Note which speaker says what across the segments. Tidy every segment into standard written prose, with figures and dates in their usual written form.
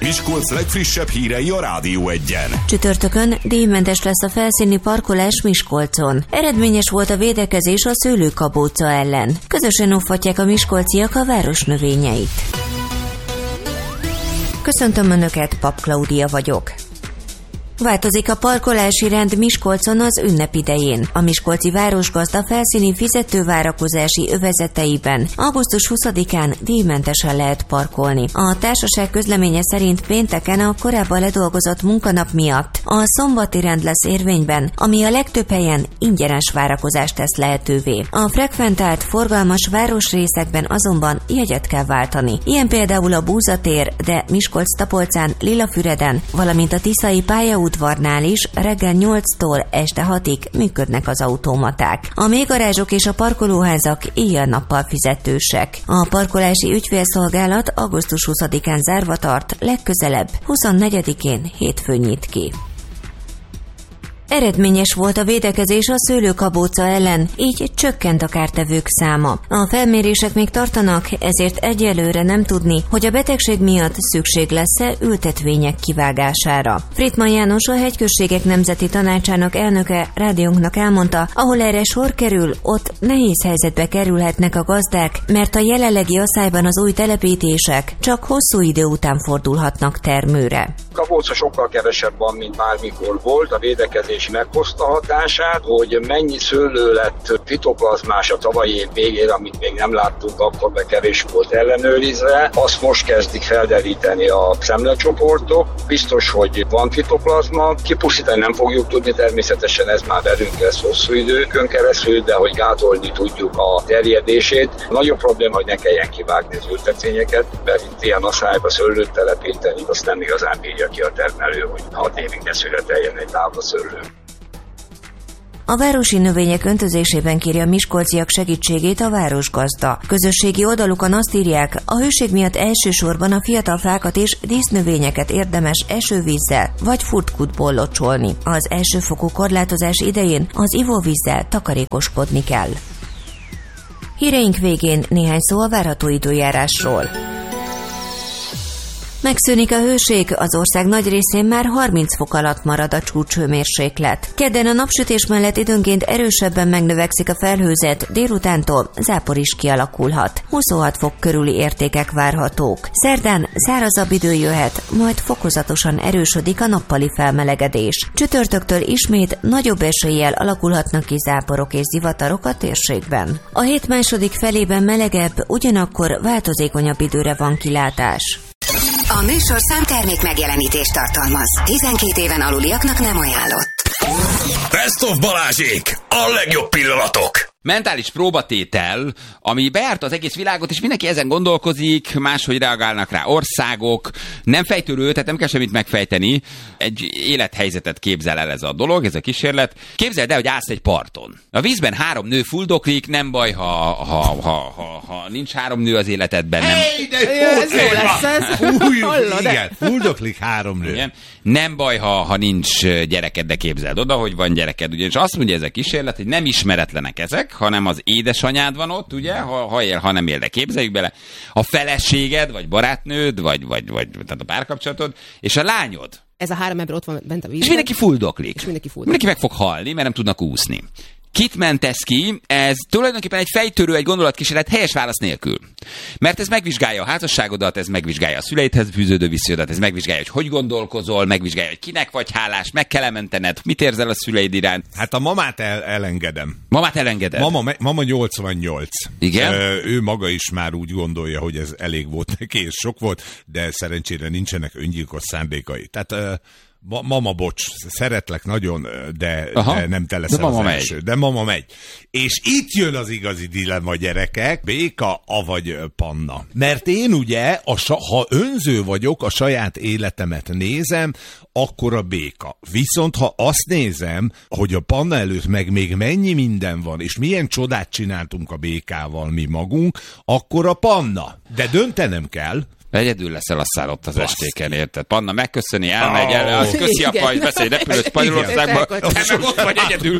Speaker 1: Miskolc legfrissebb hírei a Rádió Egyen.
Speaker 2: Csütörtökön díjmentes lesz a felszíni parkolás Miskolcon. Eredményes volt a védekezés a szőlőkabóca ellen. Közösen óvhatják a miskolciak a város növényeit. Köszöntöm Önöket, Pap Klaudia vagyok. Változik a parkolási rend Miskolcon az ünnep idején. A miskolci városgazda felszíni fizetővárakozási övezeteiben augusztus 20-án díjmentesen lehet parkolni. A társaság közleménye szerint pénteken a korábban ledolgozott munkanap miatt a szombati rend lesz érvényben, ami a legtöbb helyen ingyenes várakozást tesz lehetővé. A frekventált, forgalmas városrészekben azonban jegyet kell váltani. Ilyen például a Búzatér, de Miskolc-Tapolcán, Lilafüreden, valamint a Tiszai pályaudvarnál is reggel 8-tól este 6-ig működnek az automaták. A mélygarázsok és a parkolóházak éjjel-nappal fizetősek. A parkolási ügyfélszolgálat augusztus 20-án zárva tart, legközelebb 24-én hétfőn nyit ki. Eredményes volt a védekezés a szőlőkabóca ellen, így csökkent a kártevők száma. A felmérések még tartanak, ezért egyelőre nem tudni, hogy a betegség miatt szükség lesz-e ültetvények kivágására. Frittmann János, a Hegyközségek Nemzeti Tanácsának elnöke rádiónknak elmondta, ahol erre sor kerül, ott nehéz helyzetbe kerülhetnek a gazdák, mert a jelenlegi aszályban az új telepítések csak hosszú idő után fordulhatnak termőre.
Speaker 3: Kabóca sokkal kevesebb van, mint bármikor volt. A védekezés meghozta hatását, hogy mennyi szőlő lett fitoplazmás a tavalyi év végén, amit még nem láttunk, akkor meg kevés volt ellenőrizve. Azt most kezdik felderíteni a szemlecsoportok. Biztos, hogy van fitoplazma. Kipusztítani nem fogjuk tudni, természetesen ez már velünk lesz hosszú időkön keresztül, de hogy gátolni tudjuk a terjedését. Nagyobb probléma, hogy ne kelljen kivágni az ültetvényeket, mert itt ilyen aszályba szőlőt telepíteni, azt nem igazán bírja ki a termelő, hogy 6 évig ne születeljen egy lábra szőlő.
Speaker 2: A városi növények öntözésében kéri a miskolciak segítségét a városgazda. Közösségi oldalukon azt írják, a hőség miatt elsősorban a fiatal fákat és dísznövényeket érdemes esővízzel vagy furtkútból locsolni. Az elsőfokú korlátozás idején az ivóvízzel takarékoskodni kell. Híreink végén néhány szó a várható időjárásról. Megszűnik a hőség, az ország nagy részén már 30 fok alatt marad a csúcshőmérséklet. Kedden a napsütés mellett időnként erősebben megnövekszik a felhőzet, délutántól zápor is kialakulhat. 26 fok körüli értékek várhatók. Szerdán szárazabb idő jöhet, majd fokozatosan erősödik a nappali felmelegedés. Csütörtöktől ismét nagyobb eséllyel alakulhatnak ki záporok és zivatarok a térségben. A hét második felében melegebb, ugyanakkor változékonyabb időre van kilátás.
Speaker 4: A műsor számtermék megjelenítést tartalmaz. 12 éven aluliaknak nem ajánlott.
Speaker 1: Best of Balázsék! A legjobb pillanatok!
Speaker 5: Mentális próbatétel, ami bejárta az egész világot, és mindenki ezen gondolkozik, máshogy reagálnak rá országok. Nem fejtőrő, tehát nem kell semmit megfejteni. Egy élethelyzetet képzel el ez a dolog, ez a kísérlet. Képzeld el, hogy állsz egy parton. A vízben 3 nő fuldoklik, nem baj, ha nincs 3 nő az életedben. Nem...
Speaker 6: Hey, de ez jó lesz ez. Igen, fuldoklik 3 nő.
Speaker 5: Igen. Nem baj, ha nincs gyereked, de képzeld oda, hogy van gyereked. Ugyanis azt mondja ez a kísérlet, hogy nem ismeretlenek ezek, hanem az édesanyád van ott, ugye, ha él, ha nem él, de képzeljük bele, a feleséged, vagy barátnőd, vagy tehát a párkapcsolatod, és a lányod.
Speaker 7: Ez a 3 ember ott van bent a vízben.
Speaker 5: És mindenki fuldoklik.
Speaker 7: És
Speaker 5: mindenki meg fog halni, mert nem tudnak úszni. Kit mentesz ki? Ez tulajdonképpen egy fejtörő, egy gondolatkísérlet helyes válasz nélkül. Mert ez megvizsgálja a házasságodat, ez megvizsgálja a szüleidhez fűződő viszonyodat, ez megvizsgálja, hogy gondolkozol, megvizsgálja, hogy kinek vagy hálás, meg kell mentened, mit érzel a szüleid iránt.
Speaker 6: Hát a mamát elengedem.
Speaker 5: Mamát elengeded?
Speaker 6: Mama 88.
Speaker 5: Igen?
Speaker 6: Ő maga is már úgy gondolja, hogy ez elég volt neki, és sok volt, de szerencsére nincsenek öngyilkos szándékai. Tehát... Mama, bocs, szeretlek nagyon, de nem te leszel az első. De mama megy. És itt jön az igazi dilemma, gyerekek, béka, avagy panna. Mert én ugye, ha önző vagyok, a saját életemet nézem, akkor a béka. Viszont ha azt nézem, hogy a panna előtt meg még mennyi minden van, és milyen csodát csináltunk a békával mi magunk, akkor a panna. De döntenem kell.
Speaker 5: Egyedül leszel aztán ott az estéken, érted? Panna megköszöni, elmegy el, azt köszi apa, hogy beszélj repülőt Spanyolországba, te meg ott vagy egyedül.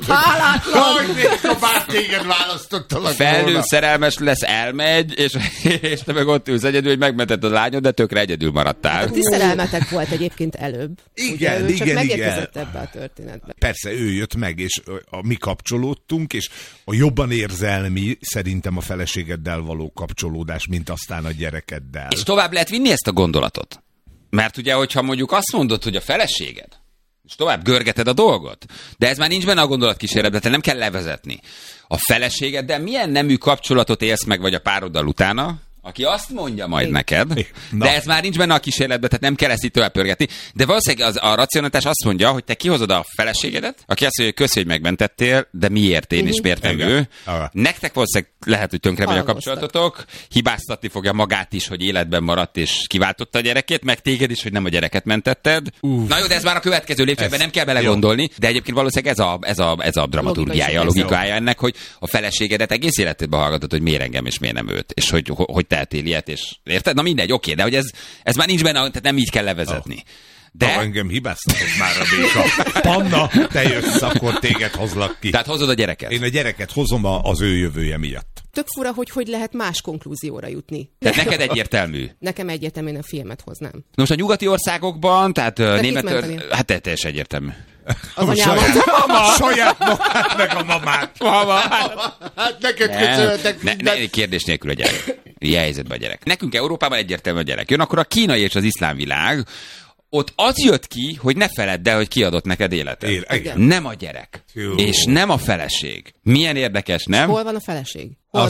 Speaker 6: Ha bár téged választottalak
Speaker 5: Felnő szerelmes lesz, elmegy, és te meg ott ülsz egyedül, hogy megmented a lányod, de tökre egyedül maradtál.
Speaker 7: A ti szerelmetek volt egyébként előbb.
Speaker 6: Igen,
Speaker 7: Ugye, csak
Speaker 6: igen.
Speaker 7: ebbe a történetbe.
Speaker 6: Persze, ő jött meg, és mi kapcsolódtunk, és a jobban érzelmi szerintem a feleségeddel való kapcsolódás, mint aztán a gyerekeddel.
Speaker 5: És tovább lehet vinni ezt a gondolatot. Mert ugye, hogyha mondjuk azt mondod, hogy a feleséged, és tovább görgeted a dolgot, de ez már nincs benne a gondolatkísérletben, te nem kell levezetni. A feleségeddel milyen nemű kapcsolatot élsz meg, vagy a pároddal utána, aki azt mondja majd neked, de ez már nincs benne a kísérletben, tehát nem kell ezt itt tovább pörgetni. De valószínűleg a racionalitás azt mondja, hogy te kihozod a feleségedet, aki azt mondja, hogy köszi, hogy megmentettél, de miért én és miért nem ő. Nektek valószínűleg lehet, hogy tönkre megy a kapcsolatotok, hibáztatni fogja magát is, hogy életben maradt és kiváltotta a gyerekét, meg téged is, hogy nem a gyereket mentetted. Na jó, de ez már a következő lépcsőben, nem kell belegondolni, de egyébként valószínűleg ez a dramaturgiája, a logikája ennek, hogy a feleségedet egész életedben hallgatod, hogy miért engem és miért nem őt, és hogy tehetél ilyet, és érted? Na mindegy, oké, de hogy ez már nincs benne, tehát nem így kell levezetni.
Speaker 6: De engem hibáztatott már a Béka. Panna, te jössz, akkor téged hozlak ki.
Speaker 5: Tehát hozod a gyereket?
Speaker 6: Én a gyereket hozom az ő jövője miatt.
Speaker 7: Tök fura, hogy lehet más konklúzióra jutni.
Speaker 5: Tehát neked egyértelmű?
Speaker 7: Nekem egyértelmű, én a filmet hoznám.
Speaker 5: Na most a nyugati országokban, tehát hát teljesen egyértelmű.
Speaker 7: Az anyámat.
Speaker 6: Saját magát, meg a mamát.
Speaker 5: Hát neked köszönhetek. Kérdés nélkül a gyerek. Ilyen helyzetben a gyerek. Nekünk Európában egyértelmű a gyerek. Jön akkor a kínai és az iszlám világ. Ott az jött ki, hogy ne feledd el, hogy kiadott neked életet. Nem a gyerek. Jó. És nem a feleség. Milyen érdekes, nem?
Speaker 7: Hol van a feleség?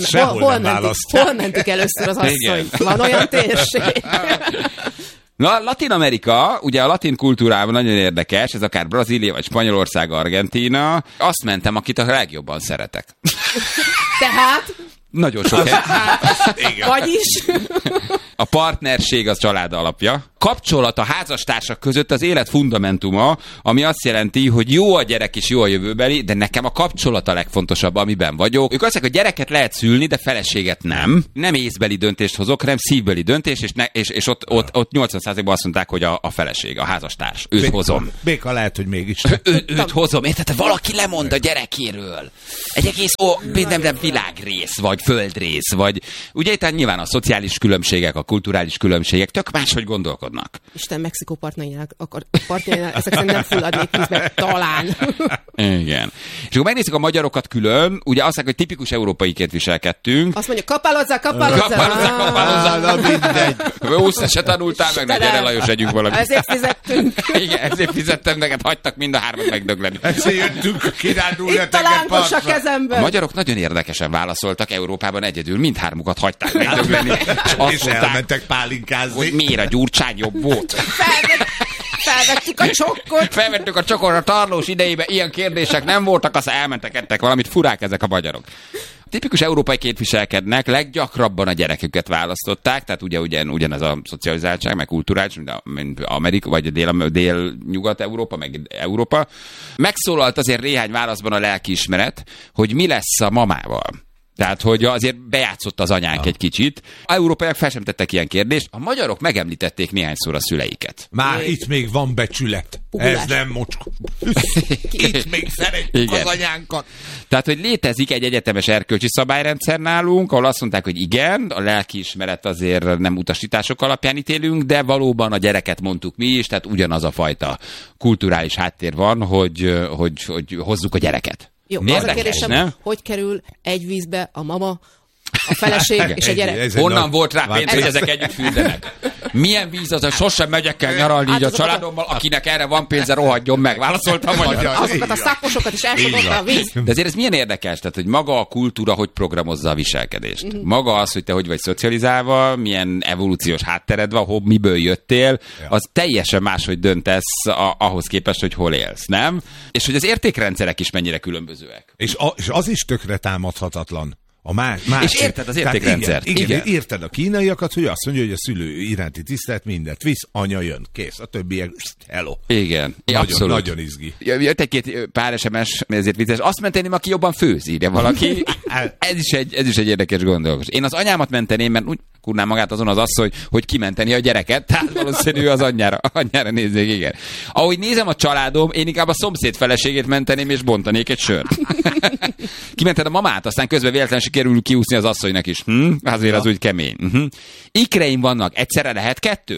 Speaker 6: Hol
Speaker 7: mentik először az asszony? Van olyan térség?
Speaker 5: Na, Latin Amerika, ugye a latin kultúrában nagyon érdekes, ez akár Brazília, vagy Spanyolország, Argentína. Azt mentem, akit a legjobban szeretek.
Speaker 7: Tehát?
Speaker 5: Nagyon sok
Speaker 7: Vagyis?
Speaker 5: A partnerség az család alapja. Kapcsolat a házastársak között az élet fundamentuma, ami azt jelenti, hogy jó a gyerek és jó a jövőbeli, de nekem a kapcsolat a legfontosabb, amiben vagyok. Ők azt mondják, hogy gyereket lehet szülni, de feleséget nem. Nem észbeli döntést hozok, hanem szívbeli döntés, és ott 80%-ban azt mondták, hogy a feleség, a házastárs. Őt hozom.
Speaker 6: Béka lehet, hogy mégis.
Speaker 5: Őt hozom. Érted? Valaki lemond a gyerekéről. Egy egész nem világrész, vagy földrész, vagy ugye itt nyilván a szociális különbségek, a kulturális különbségek tök máshogy gondolkodnak.
Speaker 7: Isten Mexikó partjainak ezek szerint nem fulladnék vízbe, talán.
Speaker 5: Igen. És akkor megnézzük a magyarokat külön, ugye azt mondják, hogy tipikus európaiként viselkedtünk.
Speaker 7: Azt mondja, kapálozza.
Speaker 5: Na mindegy. Úsz, se tanultál meg, ne gyere Lajos, együnk valamit.
Speaker 7: Ezért fizettünk.
Speaker 5: Igen, ezért fizettem neked, hagytak mind a hármat megdögleni.
Speaker 6: Ezért jöttünk kirándulni
Speaker 7: a tengerpartra. Itt a kezemben.
Speaker 5: A magyarok nagyon érdekesen válaszoltak, Európában egyedül, mindhármukat hagyták megdögleni. És
Speaker 6: elmentek pálinkázni.
Speaker 5: Hogy miért a Gyurcsány jobb volt.
Speaker 7: Felvettük a csokkot.
Speaker 5: Felvettük a csokkot, a Tarlós idejében ilyen kérdések nem voltak, aztán elmentek, ettek valamit, furák ezek a magyarok. Tipikus európai viselkednek, leggyakrabban a gyereküket választották, tehát ugyanez a szocializáltság, meg kulturális, mint Amerika, vagy Dél-Nyugat-Európa, meg Európa. Megszólalt azért néhány válaszban a lelkiismeret, hogy mi lesz a mamával. Tehát, hogy azért bejátszott az anyánk egy kicsit. A európaiak fel sem tettek ilyen kérdést, a magyarok megemlítették néhányszor a szüleiket.
Speaker 6: Már itt még van becsület. Ugulás. Ez nem mocskos. Itt még szeretjük az anyánkat.
Speaker 5: Tehát, hogy létezik egy egyetemes erkölcsi szabályrendszer nálunk, ahol azt mondták, hogy igen, a lelkiismeret azért nem utasítások alapján ítélünk, de valóban a gyereket mondtuk mi is, tehát ugyanaz a fajta kulturális háttér van, hogy hozzuk a gyereket.
Speaker 7: Jó, az a kérdésem, hogy kerül egy vízbe a mama, a feleség és a gyerek?
Speaker 5: Honnan volt rá pénz, hogy ezek együtt fürdenek? Milyen víz az, hogy sosem megyek el nyaralni így a családommal, akinek erre van pénze, rohadjon meg. Válaszoltam magyar.
Speaker 7: Azokat a szaposokat is elfogadta a víz.
Speaker 5: De azért ez milyen érdekes, tehát, hogy maga a kultúra hogy programozza a viselkedést. Maga az, hogy te hogy vagy szocializálva, milyen evolúciós háttered van, miből jöttél, az teljesen máshogy döntesz ahhoz képest, hogy hol élsz, nem? És hogy az értékrendszerek is mennyire különbözőek.
Speaker 6: És az is tökre támadhatatlan.
Speaker 5: És érted az értékrendszert.
Speaker 6: Igen, érted a kínaiakat, hogy azt mondja, hogy a szülő iránti tisztelet mindent visz, anya jön, kész, a többiek, hello.
Speaker 5: Igen,
Speaker 6: nagyon izgi.
Speaker 5: Jött egy-két pár SMS, ezért vicces. Azt menteném, aki jobban főz, írja valaki. ez is egy érdekes gondolkodás. Én az anyámat menteném, mert úgy kurná magát azon az asszony, hogy kimenteni a gyereket, tehát valószínű az anyjára nézzék, igen. Ahogy nézem a családom, én inkább a szomszéd feleségét menteném, és bontanék egy sört. Kimented a mamát, aztán közben véletlenül sikerül kiúszni az asszonynak is. Azért az úgy kemény. Ikreim vannak, egyszerre lehet 2?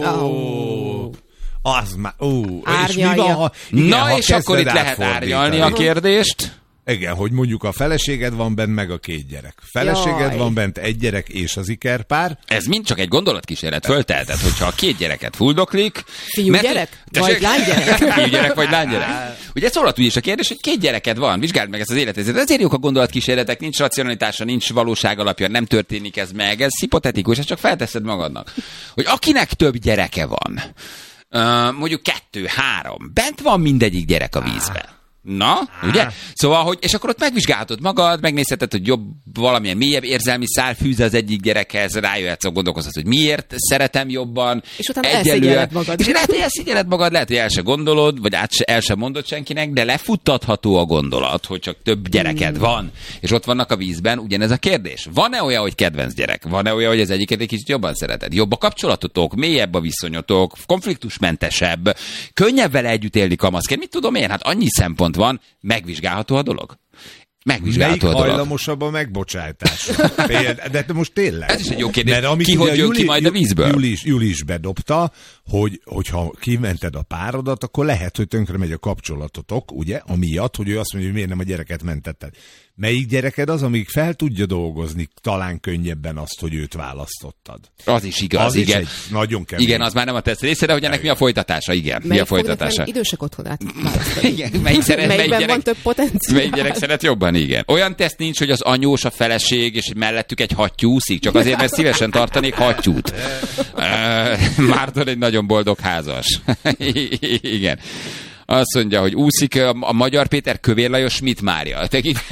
Speaker 6: Az már,
Speaker 7: és mi van,
Speaker 5: na, és akkor itt lehet árnyalni a kérdést.
Speaker 6: Igen, hogy mondjuk a feleséged van bent, meg a 2 gyerek. Feleséged van bent, 1 gyerek és az ikerpár.
Speaker 5: Ez mind csak egy gondolatkísérlet fölteltet, hogyha a 2 gyereket fuldoklik.
Speaker 7: Fiúgyerek? Vagy lánygyerek?
Speaker 5: Fiúgyerek vagy lánygyerek. Ugye szólalt úgy is a kérdés, hogy 2 gyereked van, vizsgáld meg ezt az életet. Ezért jók a gondolatkísérletek, nincs racionalitása, nincs valóság alapja, nem történik ez meg. Ez hipotetikus, ezt csak felteszed magadnak. Hogy akinek több gyereke van, mondjuk 2, 3, bent van mindegyik gyerek a vízben. Na, ugye? Szóval, hogy, és akkor ott megvizsgálhatod magad, megnézheted, hogy jobb, valamilyen mélyebb érzelmi szál fűz az egyik gyerekhez, rájöhetsz, gondolkozhatsz, hogy miért szeretem jobban.
Speaker 7: És utána elszégyelled magad.
Speaker 5: És lehet, hogy elszégyelled magad, lehet, hogy el se gondolod, vagy el se mondod senkinek, de lefuttatható a gondolat, hogy csak több gyereked van, és ott vannak a vízben, ugyanez a kérdés. Van-e olyan, hogy kedvenc gyerek? Van-e olyan, hogy az egyiket egy kicsit jobban szereted? Jobb a kapcsolatotok, mélyebb a viszonyotok, konfliktusmentesebb, könnyebb vele együtt élni kamaszként? Mit tudom én? Hát annyi szempont van, megvizsgálható a dolog. Megvizsgálható a dolog.
Speaker 6: Melyik hajlamosabb a megbocsátásra? De most tényleg.
Speaker 5: Ez is egy jó kérdés. Ki hogy jön ki majd a vízből?
Speaker 6: Julis bedobta, hogyha kimented a párodat, akkor lehet, hogy tönkre megy a kapcsolatotok, ugye? Amiatt, hogy ő azt mondja, hogy miért nem a gyereket mentetted. Melyik gyereked az, amíg fel tudja dolgozni talán könnyebben azt, hogy őt választottad?
Speaker 5: Az is igaz,
Speaker 6: az
Speaker 5: igen.
Speaker 6: Is nagyon kemény.
Speaker 5: Igen, az már nem a teszt része, de hogy ennek mi a folytatása? Igen, mi a folytatása?
Speaker 7: Idősek otthonát választani.
Speaker 5: Igen, melyik
Speaker 7: van több potenciál?
Speaker 5: Melyik gyerek szeret jobban? Igen. Olyan teszt nincs, hogy az anyós, a feleség, és mellettük egy hattyú úszik, csak azért, mert szívesen tartanék hattyút. Márton egy nagyon boldog házas. Igen. Azt mondja, hogy úszik a Magyar Péter, Kövér Lajos, Schmidt Mária.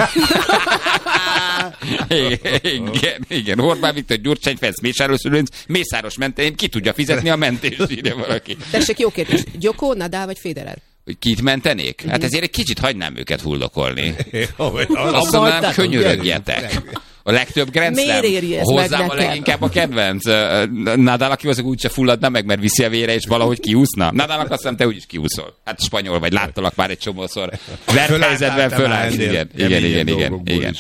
Speaker 5: Igen. Orbán Viktor, Gyurcsány Ferenc, Mészáros Mentén, ki tudja fizetni a mentést, ide valaki.
Speaker 7: Tessék, jó kérdés. Gyoko, Nadal vagy Federer?
Speaker 5: Hogy kit mentenék? Hát ezért egy kicsit hagynám őket fuldokolni. Azt mondanám, könyörögjetek. A legtöbb Grand Slam. Hozzám a leginkább a kedvenc. Nadal, aki azok úgyse fulladna meg, mert viszi a vére, és valahogy kiúszna. Nadalnak azt hiszem, te úgyis kiúszol. Hát spanyol vagy, láttalak már egy csomószor. Verthelyzetben fölállsz. Igen.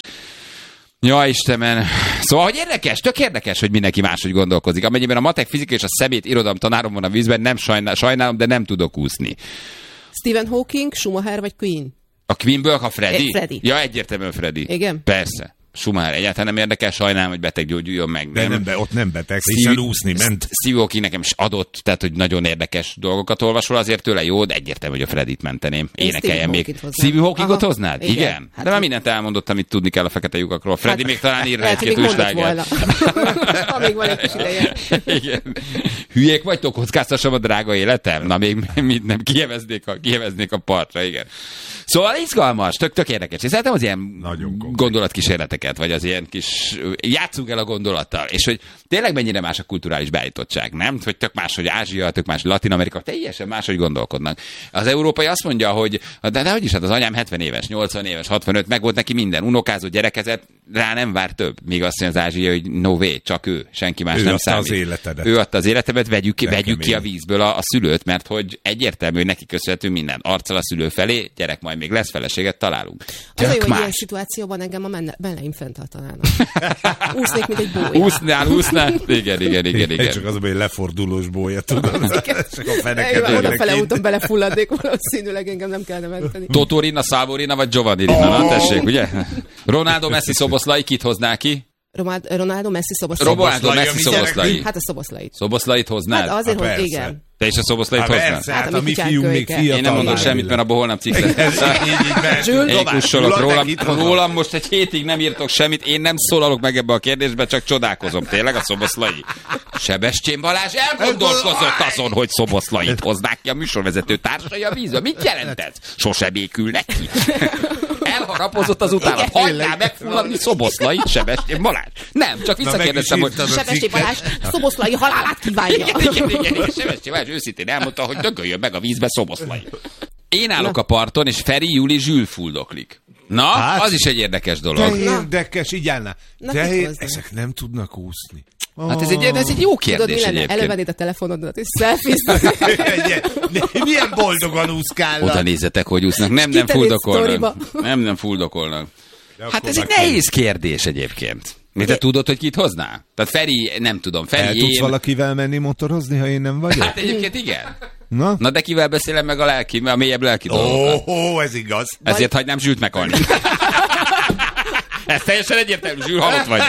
Speaker 5: Ja, Istenem. Szóval, hogy érdekes, tök érdekes, hogy mindenki máshogy gondolkozik. Amennyiben a matek, fizika és a szemét irodalom tanárom van a vízben, nem sajnálom, de nem tudok úszni.
Speaker 7: Stephen Hawking, Schumacher vagy Queen?
Speaker 5: A Queenből, ha Freddy?
Speaker 7: Freddy.
Speaker 5: Ja, egyértelműen Freddy.
Speaker 7: Igen?
Speaker 5: Persze. Schumacher egyáltalán nem érdekel, sajnálom, hogy beteg gyógyuljon meg.
Speaker 6: De ott nem beteg, hiszen úszni ment.
Speaker 5: Steve Hawking nekem is adott, tehát hogy nagyon érdekes dolgokat olvasol, azért tőle jó, de egyértelmű, hogy a Freddit menteném. Énekeljen még. Steve Hawkingot hoznád? Igen. Hát de már mindent elmondott, amit tudni kell a fekete lyukakról. Freddy még talán írna egy-két újságot.
Speaker 7: Amíg van egy kis ideje.
Speaker 5: Igen. Hülyék vagytok, kockáztassam a drága életem? Na még nem kijeveznék a partra, igen. Szóval izgalmas, tök érdekes. Én szeretem az ilyen gondolatkísérleteket, vagy az ilyen kis... Játsszunk el a gondolattal. És hogy tényleg mennyire más a kulturális beállítottság, nem? Hogy tök más, hogy Ázsia, tök más, Latin Amerika, teljesen máshogy gondolkodnak. Az európai azt mondja, hogy de hogy is, hát az anyám 70 éves, 80 éves, 65, meg volt neki minden, unokázott, gyerekezett, rá nem vár több. Míg azt mondja az Ázsia, hogy no way, csak ő, senki más nem számít. Ő adta az életedet, vegyük ki a vízből a szülőt, mert hogy egyértelmű, hogy neki köszönhetünk minden. Arccal a szülő felé, gyerek majd még lesz feleséget, találunk.
Speaker 7: Az a jó, hogy ilyen szituációban engem a melleim fenntartanának. Úsznék, mint egy bója.
Speaker 5: Úsznál. Igen.
Speaker 6: Csak az, hogy lefordulós bója, tudod. Csak a feneket.
Speaker 7: Odafele úton belefulladnék, valószínűleg engem nem kellene menteni.
Speaker 5: Totorina, Salvorina vagy Giovanni Rina, na tessék, ugye? Ronaldo, Messi, Szoboszlai, kit hozná ki?
Speaker 7: Ronaldo, Messi, Szoboszlai. Hát a Szoboszlait.
Speaker 5: Szoboszlait hoznád?
Speaker 7: Hát azért, hogy igen.
Speaker 5: Te is a Szoboszlait hoznád?
Speaker 6: Hát a mi fiúk még fiatal.
Speaker 5: Én nem mondom semmit, mert abban holnap cikk lesz. Én kussolok rólam, most egy hétig nem írtok semmit, én nem szólalok meg ebbe a kérdésbe, csak csodálkozom. Tényleg a Szoboszlai? Sebestyén Balázs elgondolkozott azon, hogy Szoboszlait hoznák ki a műsorvezető társai a vízbe. Mit jelent ez? Sose békül neki. Elharapozott az utálat. Hagynál megfulladni Szoboszlait, Sebestyén Balázs? Nem, csak visszakérdeztem, hogy
Speaker 7: Sebestyén Balázs Szoboszlai halálát kívánja.
Speaker 5: Igen, Sebestyén Balázs őszintén elmondta, hogy dögöljön meg a vízbe Szoboszlai. Én állok a parton, és Feri, Júli, Zsül fuldoklik. Na, hát, az is egy érdekes dolog.
Speaker 6: De érdekes, így állná. Ezek nem tudnak úszni.
Speaker 5: Hát ez egy jó kérdés egyébként.
Speaker 7: Elővennéd a telefonodat, és szelfizd.
Speaker 6: Milyen boldogan úszkálnak.
Speaker 5: Oda nézzetek, hogy úsznak. Nem fuldokolnak. Nem fuldokolnak. Hát ez egy nehéz kérdés egyébként. Te tudod, hogy kit hoznál? Tehát Feri, nem tudom.
Speaker 6: El tudsz valakivel menni motorozni, ha én nem vagyok?
Speaker 5: Hát egyébként igen. Na de kivel beszélem meg a mélyebb lelki dolgokat?
Speaker 6: Ez igaz.
Speaker 5: Ezért hagynám Zsült meghalni. Ez teljesen egyértelmű, Zsül, halott vagy.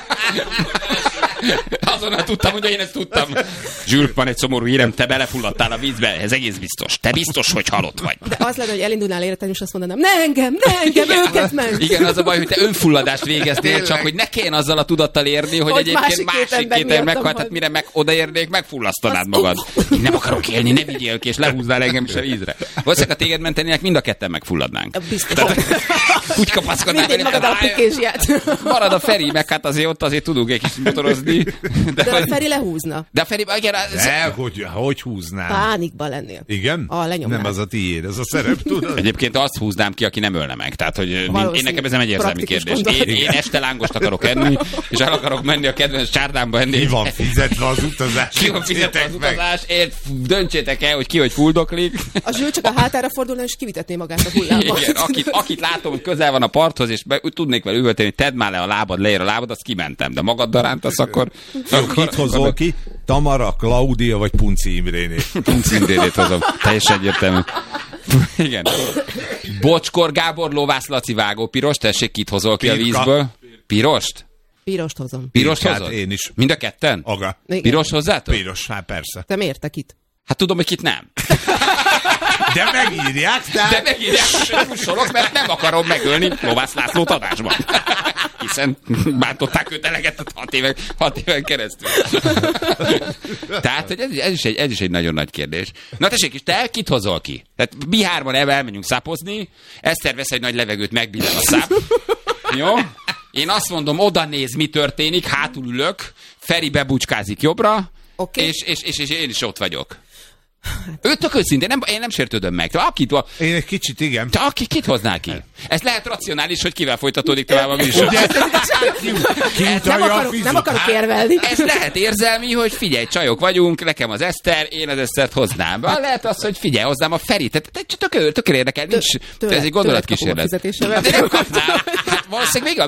Speaker 5: Azonnal tudtam, hogy én ezt tudtam. Zsül, van egy szomorú hírem, te belefulladtál a vízbe, ez egész biztos. Te biztos, hogy halott vagy.
Speaker 7: De az lenne, hogy elindulnál életem, és azt mondanám, ne engem, őket meg.
Speaker 5: Igen, az a baj, hogy te önfulladást végeztél, csak hogy ne kelljen azzal a tudattal érni, hogy egyébként másik két ember meghalt, tehát mire odaérnék, megfullasztanád magad. Én nem akarok élni, ne vigyél ki, és lehúznál engem is a vízre. Valószínűleg a téged mentenének, mind a ketten megfulladnánk.
Speaker 7: Biztos.
Speaker 5: Úgy kapaszkodnánk. Marad a Feri, meg hát azért tudunk egy kis motorozni.
Speaker 7: De a Feri lehúzna.
Speaker 5: De a Feri,
Speaker 6: hogy húznám?
Speaker 7: Pánikban lennél.
Speaker 6: Igen? Nem az a tiéd, ez a szerep, tudod?
Speaker 5: Egyébként azt húznám ki, aki nem ölne meg. Tehát, hogy én nekem ez nem egy érzelmi kérdés. Én este lángost akarok enni, és el akarok menni a kedvenc csárdámba enni.
Speaker 6: Ki van fizetve az utazás?
Speaker 5: Ki van fizetve az utazás? Döntsétek el, hogy ki hogy fuldoklik.
Speaker 7: A Zsül csak a hátára fordulna, és kivitetné magát a hullámba.
Speaker 5: Igen, akit látom, hogy közel van a parthoz, és tudnék vele üvölteni, tedd már le a lábad, leér a lábad, azt kimentem. De magaddal rántasz, akkor
Speaker 6: kit hozol ki? Tamara, Klaudia vagy Punci Imrénét?
Speaker 5: Punci Imrénét hozom. Teljesen egyértelmű. Igen. Bocskor Gábor, Lovász Laci vágó. Piros, tessék, kit hozol ki a vízből? Pirost?
Speaker 7: Pirost hozom.
Speaker 5: Pirost hozod?
Speaker 6: Én is.
Speaker 5: Mind a ketten?
Speaker 6: Aga.
Speaker 5: Piros hozzátok?
Speaker 6: Piros, hát persze.
Speaker 7: Te miért te kit?
Speaker 5: Hát tudom, hogy kit nem.
Speaker 6: De megírják, tehát...
Speaker 5: De megírják, fussolok, mert nem akarom megölni Lovász Lászlót adásban. Hiszen bántották őt eleget 6 éven keresztül. Tehát, hogy ez is egy nagyon nagy kérdés. Na tessék, és te kit hozol ki? Tehát mi hárman elmegyünk szápozni, Eszter vesz egy nagy levegőt, megbillen a száp. Jó? Én azt mondom, oda néz, mi történik, hátul ülök, Feri bebucskázik jobbra, okay. és én is ott vagyok. Őt tök őszintén, én nem sértődöm meg.
Speaker 6: Én egy kicsit, igen.
Speaker 5: Te kit hoznál ki? Ez lehet racionális, hogy kivel folytatódik tovább a műsor.
Speaker 7: Nem akarok érvelni.
Speaker 5: Ez lehet érzelmi, hogy figyelj, csajok vagyunk, nekem az Eszter, én az Esztert hoznám. Lehet az, hogy figyelj, hoznám a Ferit. Tök érdekel, nincs. Ez egy gondolatkísérlet.
Speaker 7: De nem kapnál.
Speaker 5: Hát valószínűleg